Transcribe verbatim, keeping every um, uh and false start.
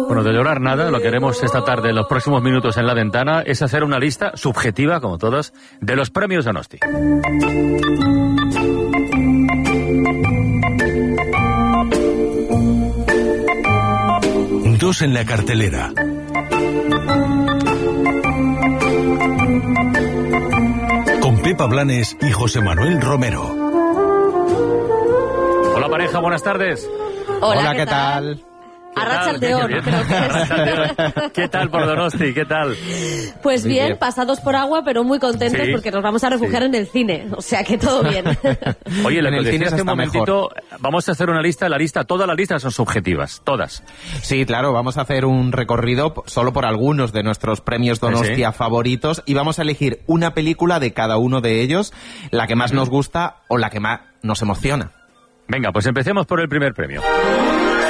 Bueno, de llorar nada, lo que haremos esta tarde, en los próximos minutos en La Ventana, es hacer una lista subjetiva, como todas, de los premios Donosti. Dos en la cartelera. Con Pepa Blanes y José Manuel Romero. Hola pareja, buenas tardes. Hola, Hola, ¿qué, ¿qué tal? tal? Arratsaldeon, creo que es. ¿Qué tal por Donosti? ¿Qué tal? Pues Muy bien, bien. pasados por agua, pero muy contentos Sí. porque nos vamos a refugiar Sí. en el cine. O sea que todo bien. Oye, lo En que el decía cine hace un está momentito, vamos a hacer una lista, la lista, todas las listas son subjetivas, todas. Sí, claro, vamos a hacer un recorrido p- solo por algunos de nuestros premios Donostia Sí. favoritos y vamos a elegir una película de cada uno de ellos, la que más nos gusta o la que más nos emociona. Venga, pues empecemos por el primer premio.